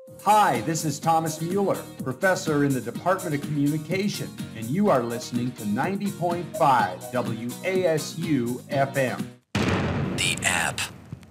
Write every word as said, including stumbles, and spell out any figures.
Hi, this is Thomas Mueller, professor in the Department of Communication, and you are listening to ninety point five W A S U F M. The app